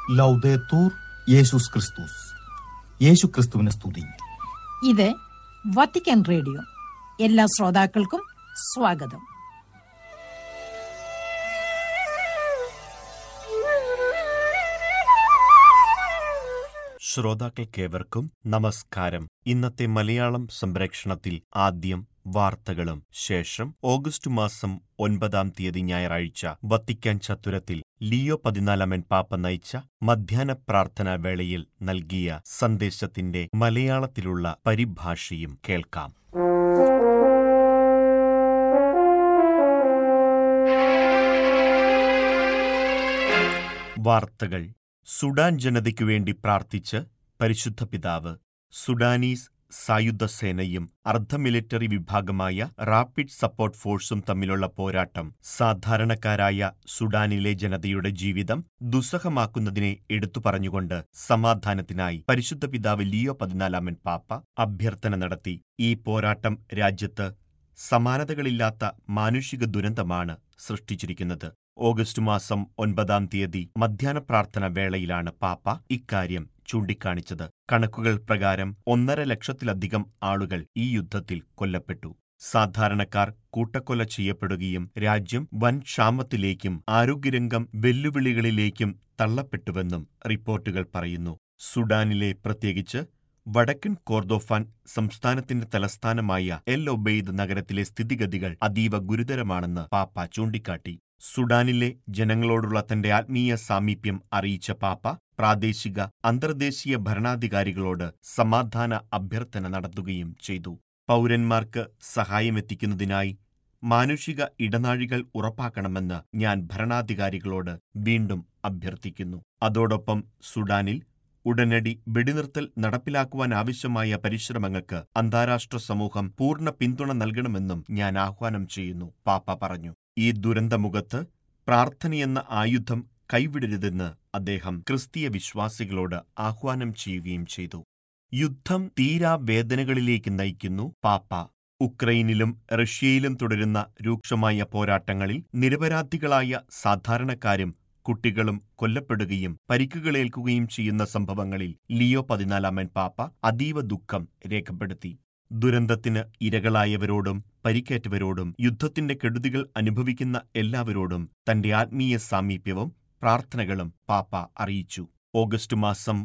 ലൗദേത്തൂർ യേശുസ് ക്രിസ്തുസ്. യേശു ക്രിസ്തുവിനെ സ്തുതി. ഇത് വത്തിക്കാൻ റേഡിയോ. എല്ലാ ശ്രോതാക്കൾക്കും സ്വാഗതം. ശ്രോതാക്കൾക്കേവർക്കും നമസ്കാരം. ഇന്നത്തെ മലയാളം സംപ്രേക്ഷണത്തിൽ ആദ്യം വാർത്തകളും ശേഷം ഓഗസ്റ്റ് മാസം 9 ഞായറാഴ്ച വത്തിക്കാൻ ചത്തുരത്തിൽ ലിയോ 14 പാപ്പ നയിച്ച മധ്യാഹ്ന പ്രാർത്ഥനാ വേളയിൽ നൽകിയ സന്ദേശത്തിന്റെ മലയാളത്തിലുള്ള പരിഭാഷയും കേൾക്കാം. വാർത്തകൾ. സുഡാൻ ജനതയ്ക്കുവേണ്ടി പ്രാർത്ഥിച്ച് പരിശുദ്ധ പിതാവ്. സുഡാനീസ് സായുധ സേനയും അർദ്ധ മിലിറ്ററി വിഭാഗമായ റാപ്പിഡ് സപ്പോർട്ട് ഫോഴ്സും തമ്മിലുള്ള പോരാട്ടം സാധാരണക്കാരായ സുഡാനിലെ ജനതയുടെ ജീവിതം ദുസ്സഹമാക്കുന്നതിനെ എടുത്തു പറഞ്ഞുകൊണ്ട് സമാധാനത്തിനായി പരിശുദ്ധ പിതാവ് ലിയോ 14 പാപ്പ അഭ്യർത്ഥന നടത്തി. ഈ പോരാട്ടം രാജ്യത്ത് സമാനതകളില്ലാത്ത മാനുഷിക ദുരന്തമാണ് സൃഷ്ടിച്ചിരിക്കുന്നത്. ഓഗസ്റ്റ് മാസം 9 മധ്യാഹ്ന പ്രാർത്ഥന വേളയിലാണ് പാപ്പ ഇക്കാര്യം ചൂണ്ടിക്കാണിച്ചത്. കണക്കുകൾ പ്രകാരം 1.5 ലക്ഷത്തിലധികം ആളുകൾ ഈ യുദ്ധത്തിൽ കൊല്ലപ്പെട്ടു. സാധാരണക്കാർ കൂട്ടക്കൊല ചെയ്യപ്പെടുകയും രാജ്യം വൻ ക്ഷാമത്തിലേക്കും ആരോഗ്യരംഗം വെല്ലുവിളികളിലേക്കും തള്ളപ്പെട്ടുവെന്നും റിപ്പോർട്ടുകൾ പറയുന്നു. സുഡാനിലെ, പ്രത്യേകിച്ച് വടക്കൻ കോർദോഫാൻ സംസ്ഥാനത്തിന്റെ തലസ്ഥാനമായ എൽ ഒബെയ്ദ് നഗരത്തിലെ സ്ഥിതിഗതികൾ അതീവ ഗുരുതരമാണെന്ന് പാപ്പ ചൂണ്ടിക്കാട്ടി. സുഡാനിലെ ജനങ്ങളോടുള്ള തന്റെ ആത്മീയ സാമീപ്യം അറിയിച്ച പാപ്പ പ്രാദേശിക അന്തർദേശീയ ഭരണാധികാരികളോട് സമാധാന അഭ്യർത്ഥന നടത്തുകയും ചെയ്തു. പൗരന്മാർക്ക് സഹായമെത്തിക്കുന്നതിനായി മാനുഷിക ഇടനാഴികൾ ഉറപ്പാക്കണമെന്ന് ഞാൻ ഭരണാധികാരികളോട് വീണ്ടും അഭ്യർത്ഥിക്കുന്നു. അതോടൊപ്പം സുഡാനിൽ ഉടനടി വെടിനിർത്തൽ നടപ്പിലാക്കുവാനാവശ്യമായ പരിശ്രമങ്ങൾക്ക് അന്താരാഷ്ട്ര സമൂഹം പൂർണ്ണ പിന്തുണ നൽകണമെന്നും ഞാൻ ആഹ്വാനം ചെയ്യുന്നു, പാപ്പ പറഞ്ഞു. ഈ ദുരന്തമുഖത്ത് പ്രാർത്ഥനയെന്ന ആയുധം കൈവിടരുതെന്ന് അദ്ദേഹം ക്രിസ്തീയ വിശ്വാസികളോട് ആഹ്വാനം ചെയ്യുകയും ചെയ്തു. യുദ്ധം തീരാവേദനകളിലേക്ക് നയിക്കുന്നു പാപ്പ. ഉക്രൈനിലും റഷ്യയിലും തുടരുന്ന രൂക്ഷമായ പോരാട്ടങ്ങളിൽ നിരപരാധികളായ സാധാരണക്കാരും കുട്ടികളും കൊല്ലപ്പെടുകയും പരിക്കുകളേൽക്കുകയും ചെയ്യുന്ന സംഭവങ്ങളിൽ ലിയോ 14 പാപ്പ അതീവ ദുഃഖം രേഖപ്പെടുത്തി. ദുരന്തത്തിന് ഇരകളായവരോടും പരിക്കേറ്റവരോടും യുദ്ധത്തിന്റെ കെടുതികൾ അനുഭവിക്കുന്ന എല്ലാവരോടും തന്റെ ആത്മീയ സാമീപ്യവും പ്രാർത്ഥനകളും പാപ്പ അറിയിച്ചു. ഓഗസ്റ്റ് മാസം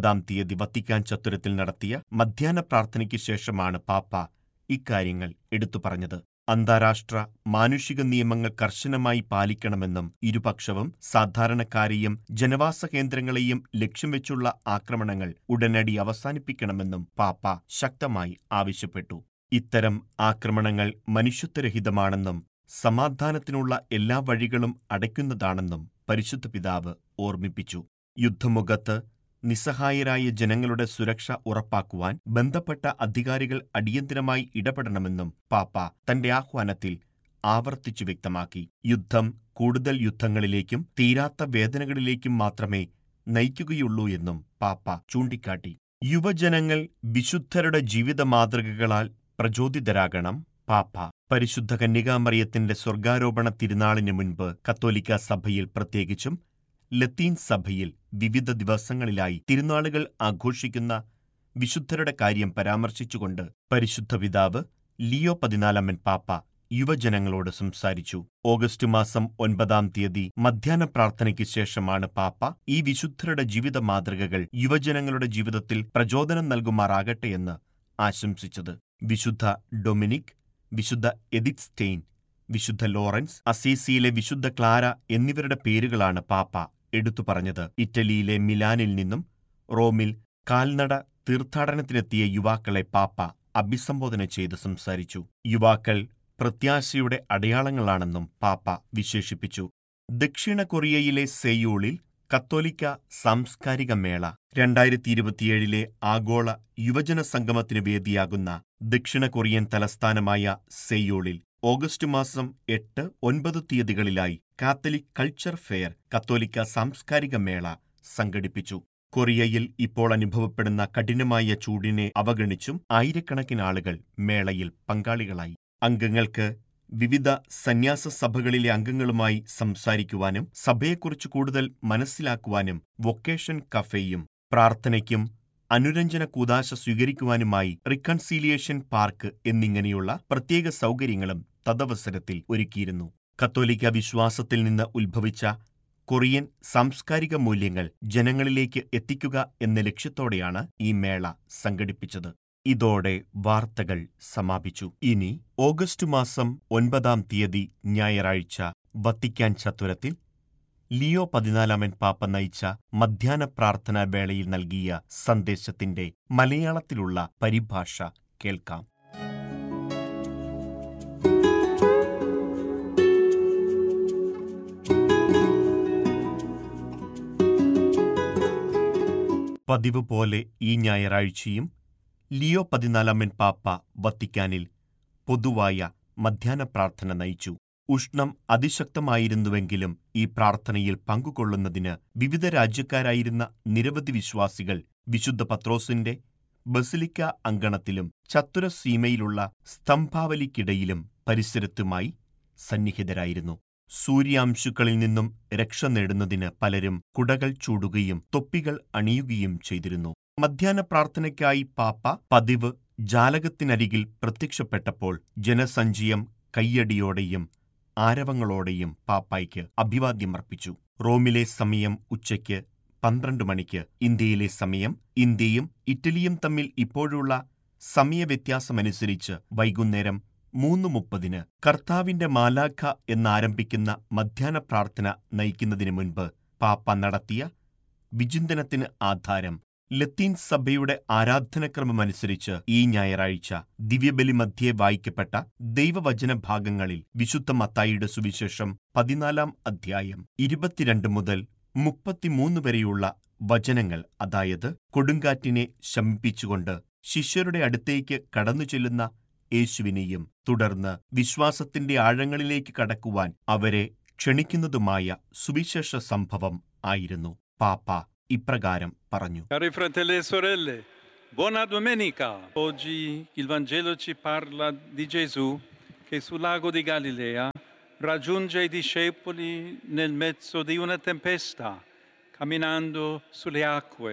9 വത്തിക്കാൻ ചത്തുരത്തിൽ നടത്തിയ മധ്യാഹ്ന പ്രാർത്ഥനയ്ക്ക് ശേഷമാണ് പാപ്പ ഇക്കാര്യങ്ങൾ എടുത്തു പറഞ്ഞത്. അന്താരാഷ്ട്ര മാനുഷിക നിയമങ്ങൾ കർശനമായി പാലിക്കണമെന്നും ഇരുപക്ഷവും സാധാരണക്കാരെയും ജനവാസ കേന്ദ്രങ്ങളെയും ലക്ഷ്യം വെച്ചുള്ള ആക്രമണങ്ങൾ ഉടനടി അവസാനിപ്പിക്കണമെന്നും പാപ്പ ശക്തമായി ആവശ്യപ്പെട്ടു. ഇത്തരം ആക്രമണങ്ങൾ മനുഷ്യത്വരഹിതമാണെന്നും സമാധാനത്തിനുള്ള എല്ലാ വഴികളും അടയ്ക്കുന്നതാണെന്നും പരിശുദ്ധ പിതാവ് ഓർമ്മിപ്പിച്ചു. യുദ്ധമുഖത്ത് നിസ്സഹായരായ ജനങ്ങളുടെ സുരക്ഷ ഉറപ്പാക്കുവാൻ ബന്ധപ്പെട്ട അധികാരികൾ അടിയന്തരമായി ഇടപെടണമെന്നും പാപ്പ തന്റെ ആഹ്വാനത്തിൽ ആവർത്തിച്ചു വ്യക്തമാക്കി. യുദ്ധം കൂടുതൽ യുദ്ധങ്ങളിലേക്കും തീരാത്ത വേദനകളിലേക്കും മാത്രമേ നയിക്കുകയുള്ളൂ എന്നും പാപ്പ ചൂണ്ടിക്കാട്ടി. യുവജനങ്ങൾ വിശുദ്ധരുടെ ജീവിത മാതൃകകളാൽ പ്രചോദിതരാകണം. പാപ്പ പരിശുദ്ധ കന്യകാമറിയത്തിന്റെ സ്വർഗാരോപണ തിരുനാളിന് മുൻപ് കത്തോലിക്ക സഭയിൽ, പ്രത്യേകിച്ചും ലത്തീൻ സഭയിൽ വിവിധ ദിവസങ്ങളിലായി തിരുനാളുകൾ ആഘോഷിക്കുന്ന വിശുദ്ധരുടെ കാര്യം പരാമർശിച്ചുകൊണ്ട് പരിശുദ്ധ പിതാവ് ലിയോ 14 പാപ്പ യുവജനങ്ങളോട് സംസാരിച്ചു. ഓഗസ്റ്റ് മാസം 9 മധ്യാഹ്ന പ്രാർത്ഥനയ്ക്ക് ശേഷമാണ് പാപ്പ ഈ വിശുദ്ധരുടെ ജീവിത മാതൃകകൾ യുവജനങ്ങളുടെ ജീവിതത്തിൽ പ്രചോദനം നൽകുമാറാകട്ടെയെന്ന് ആശംസിച്ചത്. വിശുദ്ധ ഡൊമിനിക്, വിശുദ്ധ എദിത്ത് സ്റ്റെയിൻ, വിശുദ്ധ ലോറൻസ്, അസീസിയിലെ വിശുദ്ധ ക്ലാര എന്നിവരുടെ പേരുകളാണ് പാപ്പ എടുത്തു പറഞ്ഞത്. ഇറ്റലിയിലെ മിലാനിൽ നിന്നും റോമിൽ കാൽനട തീർത്ഥാടനത്തിനെത്തിയ യുവാക്കളെ പാപ്പ അഭിസംബോധന ചെയ്ത് സംസാരിച്ചു. യുവാക്കൾ പ്രത്യാശയുടെ അടയാളങ്ങളാണെന്നും പാപ്പ വിശേഷിപ്പിച്ചു. ദക്ഷിണ കൊറിയയിലെ സെയൂളിൽ കത്തോലിക്ക സാംസ്കാരിക മേള 2027 ആഗോള യുവജന സംഗമത്തിന് വേദിയാകുന്ന ദക്ഷിണ കൊറിയൻ തലസ്ഥാനമായ സെയൂളിൽ ഓഗസ്റ്റ് മാസം 8, 9 തീയതികളിലായി കാത്തലിക് കൾച്ചർ ഫെയർ, കത്തോലിക്ക സാംസ്കാരിക മേള സംഘടിപ്പിച്ചു. കൊറിയയിൽ ഇപ്പോൾ അനുഭവപ്പെടുന്ന കഠിനമായ ചൂടിനെ അവഗണിച്ചും ആയിരക്കണക്കിന് ആളുകൾ മേളയിൽ പങ്കാളികളായി. അംഗങ്ങൾക്ക് വിവിധ സന്യാസ സഭകളിലെ അംഗങ്ങളുമായി സംസാരിക്കുവാനും സഭയെക്കുറിച്ച് കൂടുതൽ മനസ്സിലാക്കുവാനും വൊക്കേഷൻ കഫേയും പ്രാർത്ഥനയ്ക്കും അനുരഞ്ജന കൂദാശ സ്വീകരിക്കുവാനുമായി റിക്കൺസീലിയേഷൻ പാർക്ക് എന്നിങ്ങനെയുള്ള പ്രത്യേക സൗകര്യങ്ങളും തദവസരത്തിൽ ഒരുക്കിയിരുന്നു. കത്തോലിക്ക വിശ്വാസത്തിൽ നിന്ന് ഉത്ഭവിച്ച കൊറിയൻ സാംസ്കാരിക മൂല്യങ്ങൾ ജനങ്ങളിലേക്ക് എത്തിക്കുക എന്ന ലക്ഷ്യത്തോടെയാണ് ഈ മേള സംഘടിപ്പിച്ചത്. ഇതോടെ വാർത്തകൾ സമാപിച്ചു. ഇനി ഓഗസ്റ്റ് മാസം 9 തീയതി ഞായറാഴ്ച വത്തിക്കാൻ ചത്വരത്തിൽ ലിയോ 14 പാപ്പ നയിച്ച മധ്യാഹ്ന പ്രാർത്ഥനാ വേളയിൽ നൽകിയ സന്ദേശത്തിന്റെ മലയാളത്തിലുള്ള പരിഭാഷ കേൾക്കാം. പതിവ് പോലെ ഈ ഞായറാഴ്ചയും ലിയോ 14 പാപ്പ വത്തിക്കാനിൽ പൊതുവായ മധ്യാഹ്ന പ്രാർത്ഥന നയിച്ചു. ഉഷ്ണം അതിശക്തമായിരുന്നുവെങ്കിലും ഈ പ്രാർത്ഥനയിൽ പങ്കുകൊള്ളുന്നതിന് വിവിധ രാജ്യക്കാരായിരുന്ന നിരവധി വിശ്വാസികൾ വിശുദ്ധ പത്രോസിന്റെ ബസിലിക്ക അങ്കണത്തിലും ചത്തുരസീമയിലുള്ള സ്തംഭാവലിക്കിടയിലും പരിസരത്തുമായി സന്നിഹിതരായിരുന്നു. സൂര്യാംശുക്കളിൽ നിന്നും രക്ഷ നേടുന്നതിന് പലരും കുടകൾ ചൂടുകയും തൊപ്പികൾ അണിയുകയും ചെയ്തിരുന്നു. മധ്യാഹ്ന പ്രാർത്ഥനയ്ക്കായി പാപ്പ പതിവ് ജാലകത്തിനരികിൽ പ്രത്യക്ഷപ്പെട്ടപ്പോൾ ജനസഞ്ചയം കയ്യടിയോടെയും ആരവങ്ങളോടെയും പാപ്പായ്ക്ക് അഭിവാദ്യമർപ്പിച്ചു. റോമിലെ സമയം ഉച്ചയ്ക്ക് 12 മണിക്ക്, ഇന്ത്യയിലെ സമയം ഇന്ത്യയും ഇറ്റലിയും തമ്മിൽ ഇപ്പോഴുള്ള സമയവ്യത്യാസമനുസരിച്ച് വൈകുന്നേരം 3:30 കർത്താവിന്റെ മാലാഖ എന്നാരംഭിക്കുന്ന മധ്യാഹ്ന പ്രാർത്ഥന നയിക്കുന്നതിന് മുൻപ് പാപ്പ നടത്തിയ വിചിന്തനത്തിന് ആധാരം ലത്തീൻ സഭയുടെ ആരാധനക്രമമനുസരിച്ച് ഈ ഞായറാഴ്ച ദിവ്യബലി മധ്യേ വായിക്കപ്പെട്ട ദൈവവചന ഭാഗങ്ങളിൽ വിശുദ്ധ മത്തായിയുടെ സുവിശേഷം 14 അധ്യായം 22 മുതൽ 33 വരെയുള്ള വചനങ്ങൾ, അതായത് കൊടുങ്കാറ്റിനെ ശമിപ്പിച്ചുകൊണ്ട് ശിഷ്യരുടെ അടുത്തേക്ക് കടന്നുചെല്ലുന്ന യേശുവിനെയും തുടർന്ന് വിശ്വാസത്തിന്റെ ആഴങ്ങളിലേക്ക് കടക്കുവാൻ അവരെ ക്ഷണിക്കുന്നതുമായ സുവിശേഷ സംഭവം ആയിരുന്നു. പാപ്പ ഇപ്രകാരം പറഞ്ഞു: Cari fratelli e sorelle, buona domenica. Oggi il Vangelo ci parla di Gesù che sul lago di Galilea raggiunge i discepoli nel mezzo di una tempesta, camminando sulle acque.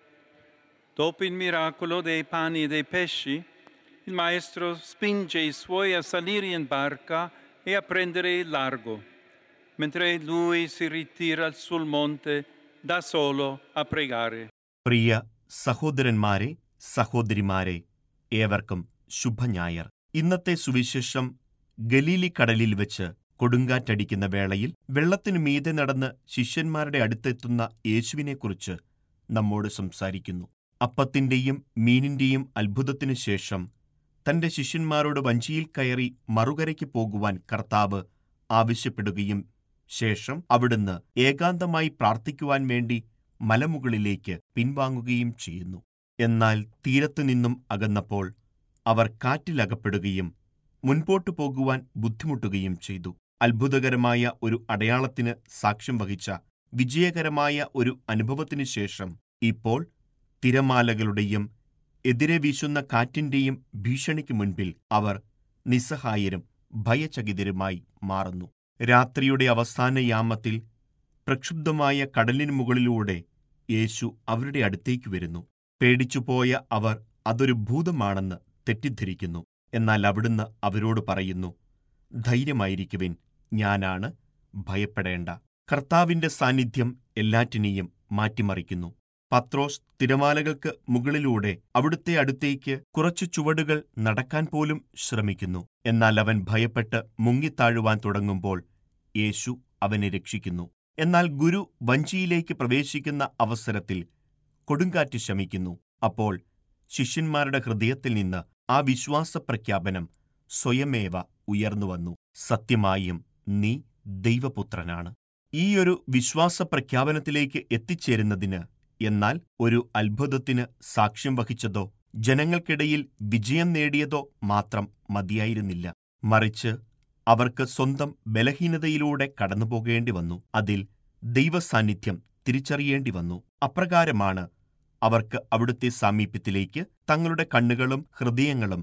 Dopo il miracolo dei pani e dei pesci, il maestro spinge i suoi a salire in barca e a prendere il largo, mentre lui si ritira sul monte da solo a pregare. പ്രിയ സഹോദരന്മാരെ, സഹോദരിമാരെ, ഏവർക്കും ശുഭഞായർ. ഇന്നത്തെ സുവിശേഷം Galilei കടലിൽ വെച്ച് കൊടുങ്കാറ്റടിക്കുന്ന വേളയിൽ വെള്ളത്തിനു മീതെ നടന്ന് ശിഷ്യന്മാരുടെ അടുത്തെത്തുന്ന യേശുവിനെക്കുറിച്ച് നമ്മോട് സംസാരിക്കുന്നു. അപ്പത്തിന്റെയും മീനിന്റെയും അത്ഭുതത്തിനു ശേഷം തന്റെ ശിഷ്യന്മാരോട് വഞ്ചിയിൽ കയറി മറുകരയ്ക്ക് പോകുവാൻ കർത്താവ് ആവശ്യപ്പെടുകയും ശേഷം അവിടുന്ന് ഏകാന്തമായി പ്രാർത്ഥിക്കുവാൻ വേണ്ടി മലമുകളിലേക്ക് പിൻവാങ്ങുകയും ചെയ്യുന്നു. എന്നാൽ തീരത്തുനിന്നും അകന്നപ്പോൾ അവർ കാറ്റിലകപ്പെടുകയും മുൻപോട്ടു പോകുവാൻ ബുദ്ധിമുട്ടുകയും ചെയ്തു. അത്ഭുതകരമായ ഒരു അടയാളത്തിന് സാക്ഷ്യം വഹിച്ച വിജയകരമായ ഒരു അനുഭവത്തിനു ശേഷം ഇപ്പോൾ തിരമാലകളുടെയും എതിരെ വീശുന്ന കാറ്റിന്റെയും ഭീഷണിക്ക് മുൻപിൽ അവർ നിസ്സഹായരും ഭയചകിതരുമായി മാറുന്നു. രാത്രിയുടെ അവസാന യാമത്തിൽ പ്രക്ഷുബ്ധമായ കടലിനു മുകളിലൂടെ യേശു അവരുടെ അടുത്തേക്ക് വരുന്നു. പേടിച്ചുപോയ അവർ അതൊരു ഭൂതമാണെന്ന് തെറ്റിദ്ധരിക്കുന്നു. എന്നാൽ അവിടുന്ന് അവരോട് പറയുന്നു: ധൈര്യമായിരിക്കുവിൻ, ഞാനാണ്, ഭയപ്പെടേണ്ട. കർത്താവിന്റെ സാന്നിധ്യം എല്ലാറ്റിനെയും മാറ്റിമറിക്കുന്നു. പത്രോസ് തിരമാലകൾക്ക് മുകളിലൂടെ അവിടുത്തെ അടുത്തേക്ക് കുറച്ചു ചുവടുകൾ നടക്കാൻ പോലും ശ്രമിക്കുന്നു. എന്നാൽ അവൻ ഭയപ്പെട്ട് മുങ്ങിത്താഴുവാൻ തുടങ്ങുമ്പോൾ യേശു അവനെ രക്ഷിക്കുന്നു. എന്നാൽ ഗുരു വഞ്ചിയിലേക്ക് പ്രവേശിക്കുന്ന അവസരത്തിൽ കൊടുങ്കാറ്റ് ശമിക്കുന്നു. അപ്പോൾ ശിഷ്യന്മാരുടെ ഹൃദയത്തിൽ നിന്ന് ആ വിശ്വാസ പ്രഖ്യാപനം സ്വയമേവ ഉയർന്നുവന്നു: സത്യമായും നീ ദൈവപുത്രനാണ്. ഈയൊരു വിശ്വാസ പ്രഖ്യാപനത്തിലേക്ക് എത്തിച്ചേരുന്നതിന്, എന്നാൽ ഒരു അത്ഭുതത്തിന് സാക്ഷ്യം വഹിച്ചതോ ജനങ്ങൾക്കിടയിൽ വിജയം നേടിയതോ മാത്രം മതിയായിരുന്നില്ല. മറിച്ച് അവർക്ക് സ്വന്തം ബലഹീനതയിലൂടെ കടന്നുപോകേണ്ടി വന്നു. അതിൽ ദൈവസാന്നിധ്യം തിരിച്ചറിയേണ്ടി വന്നു. അപ്രകാരമാണ് അവർക്ക് അവിടുത്തെ സാമീപ്യത്തിലേക്ക് തങ്ങളുടെ കണ്ണുകളും ഹൃദയങ്ങളും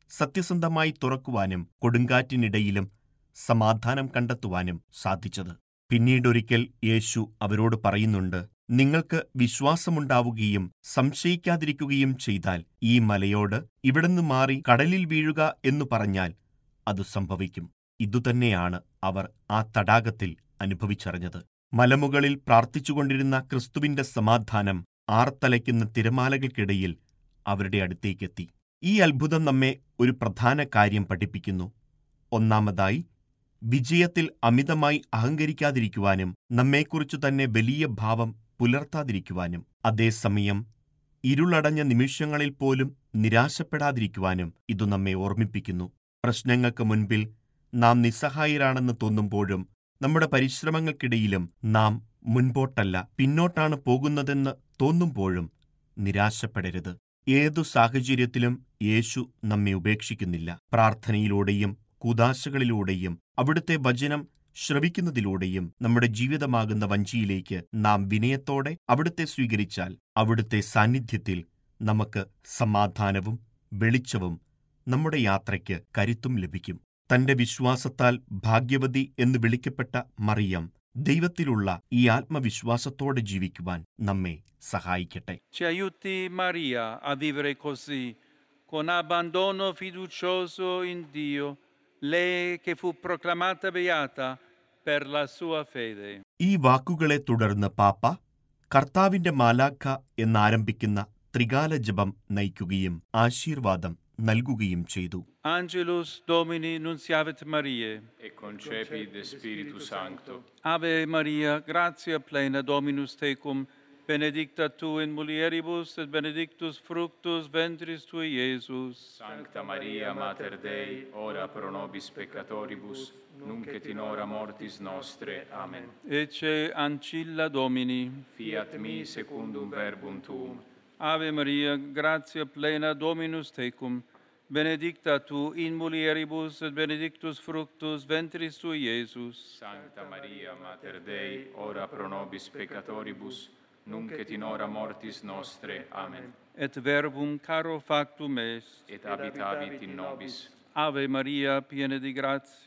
സത്യസന്ധമായി തുറക്കുവാനും കൊടുങ്കാറ്റിനിടയിലും സമാധാനം കണ്ടെത്തുവാനും സാധിച്ചത്. പിന്നീടൊരിക്കൽ യേശു അവരോട് പറയുന്നുണ്ട്, നിങ്ങൾക്ക് വിശ്വാസമുണ്ടാവുകയും സംശയിക്കാതിരിക്കുകയും ചെയ്താൽ ഈ മലയോട് ഇവിടുന്ന് മാറി കടലിൽ വീഴുക എന്നു പറഞ്ഞാൽ അത് സംഭവിക്കും. ഇതുതന്നെയാണ് അവർ ആ തടാകത്തിൽ അനുഭവിച്ചറിഞ്ഞത്. മലമുകളിൽ പ്രാർത്ഥിച്ചുകൊണ്ടിരുന്ന ക്രിസ്തുവിന്റെ സമാധാനം ആർത്തലയ്ക്കുന്ന തിരമാലകൾക്കിടയിൽ അവരുടെ അടുത്തേക്കെത്തി. ഈ അത്ഭുതം നമ്മെ ഒരു പ്രധാന കാര്യം പഠിപ്പിക്കുന്നു. ഒന്നാമതായി, വിജയത്തിൽ അമിതമായി അഹങ്കരിക്കാതിരിക്കുവാനും നമ്മെക്കുറിച്ചു തന്നെ വലിയ ഭാവം പുലർത്താതിരിക്കുവാനും അതേസമയം ഇരുളടഞ്ഞ നിമിഷങ്ങളിൽ പോലും നിരാശപ്പെടാതിരിക്കുവാനും ഇതു നമ്മെ ഓർമ്മിപ്പിക്കുന്നു. പ്രശ്നങ്ങൾക്ക് മുൻപിൽ നാം നിസ്സഹായരാണെന്ന് തോന്നുമ്പോഴും നമ്മുടെ പരിശ്രമങ്ങൾക്കിടയിലും നാം മുൻപോട്ടല്ല പിന്നോട്ടാണ് പോകുന്നതെന്ന് തോന്നുമ്പോഴും നിരാശപ്പെടരുത്. ഏതു സാഹചര്യത്തിലും യേശു നമ്മെ ഉപേക്ഷിക്കുന്നില്ല. പ്രാർത്ഥനയിലൂടെയും കൂദാശകളിലൂടെയും അവിടുത്തെ വചനം ശ്രവിക്കുന്നതിലൂടെയും നമ്മുടെ ജീവിതമാകുന്ന വഞ്ചിയിലേക്ക് നാം വിനയത്തോടെ അവിടുത്തെ സ്വീകരിച്ചാൽ അവിടുത്തെ സാന്നിധ്യത്തിൽ നമുക്ക് സമാധാനവും വെളിച്ചവും നമ്മുടെ യാത്രയ്ക്ക് കരുത്തും ലഭിക്കും. തന്റെ വിശ്വാസത്താൽ ഭാഗ്യവതി എന്ന് വിളിക്കപ്പെട്ട മറിയം ദൈവത്തിലുള്ള ഈ ആത്മവിശ്വാസത്തോടെ ജീവിക്കുവാൻ നമ്മെ സഹായിക്കട്ടെ. Ci aiuti Maria a vivere così, con abbandono fiducioso in Dio, lei che fu proclamata beata per la sua fede. ഈ വാക്കുകളെ തുടർന്ന് പാപ്പ കർത്താവിന്റെ മാലാഖ എന്നാരംഭിക്കുന്ന ത്രികാല ജപം നയിക്കുകയും ആശീർവാദം നൽകുകയും ചെയ്തു. Angelus Domini nunciavit Mariae, et concepit de Spiritu Sancto. Ave Maria, gratia plena Dominus tecum, benedicta tu in mulieribus et benedictus fructus ventris tui, Iesus. Sancta Maria, Mater Dei, ora pro nobis peccatoribus, nunc et in hora mortis nostre. Amen. Ecce ancilla Domini. Fiat mi secundum verbum tuum. Ave Maria, gratia plena Dominus tecum, benedicta tu in mulieribus et benedictus fructus ventris tui, Iesus. Sancta Maria, Mater Dei, ora pro nobis peccatoribus, nunc et in hora mortis nostre. Amen. Et verbum caro factum est, Et habitavit in nobis. Ave Maria, piena di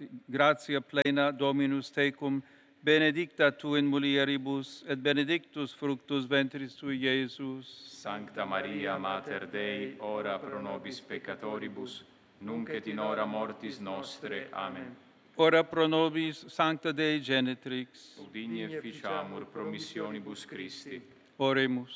gratia plena Dominus tecum, benedicta tu in mulieribus et benedictus fructus ventris tui, Iesus. Sancta Maria, Mater Dei, ora pro nobis peccatoribus, nunc et in hora mortis nostre. Amen. Ora pro nobis Sancta Dei Genetrix, Udigne ficiamur promissionibus Christi. Oremus.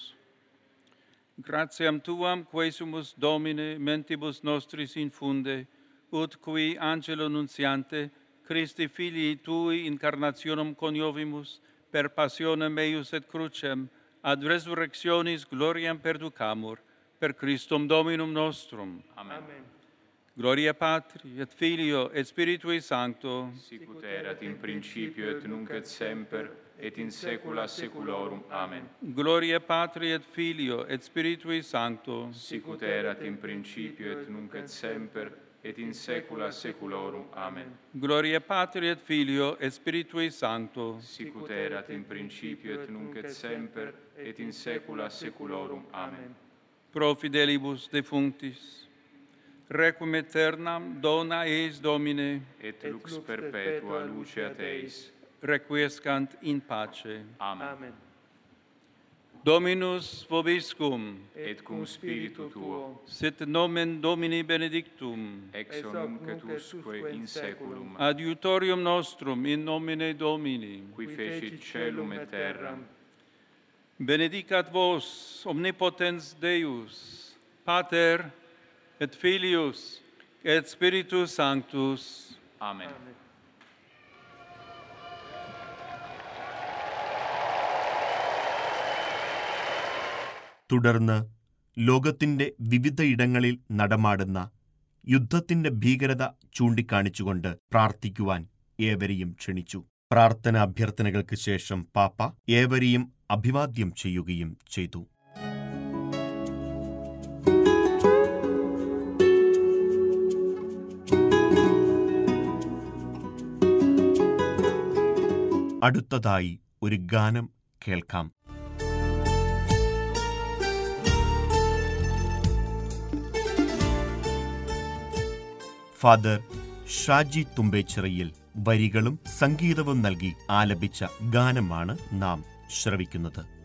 Gratiam tuam quesumus Domine mentibus nostris infunde, ut qui angelo nuntiante Christi filii tui incarnationem coniovimus per passionem eius et crucem ad resurrectionis gloriam perducamur per Christum Dominum nostrum. Amen. Gloria Patri et Filio et Spiritui Sancto. Sic ut erat in principio et nunc et semper et in saecula saeculorum. Amen. Gloria Patri et Filio et Spiritui Sancto. Sic ut erat in principio et nunc et semper et in saecula saeculorum. Amen. Gloria Patri et Filio et Spiritui Sancto. Sic ut erat in principio et nunc et semper et in saecula saeculorum. Amen. Pro fidelibus defunctis, requiem aeternam dona eis Domine, Et lux perpetua luceat eis. requiescant in pace. Amen. Dominus vobiscum, Et cum spiritu tuo, sit nomen Domini benedictum, ex nunc et usque in saeculum, adiutorium nostrum in nomine Domini, qui fecit caelum et terram. benedicat vos omnipotens Deus, Pater et Filius et Spiritus Sanctus. Amen. തുടർന്ന് ലോകത്തിന്റെ വിവിധയിടങ്ങളിൽ നടമാടുന്ന യുദ്ധത്തിന്റെ ഭീകരത ചൂണ്ടിക്കാണിച്ചുകൊണ്ട് പ്രാർത്ഥിക്കുവാൻ ഏവരെയും ക്ഷണിച്ചു. പ്രാർത്ഥന അഭ്യർത്ഥനകൾക്ക് ശേഷം പാപ്പ ഏവരെയും അഭിവാദ്യം ചെയ്യുകയും ചെയ്തു. അടുത്തതായി ഒരു ഗാനം കേൾക്കാം. ഫാദർ ഷാജി തുമ്പേച്ചിറയിൽ വരികളും സംഗീതവും നൽകി ആലപിച്ച ഗാനമാണ് നാം ശ്രവിക്കുന്നത്.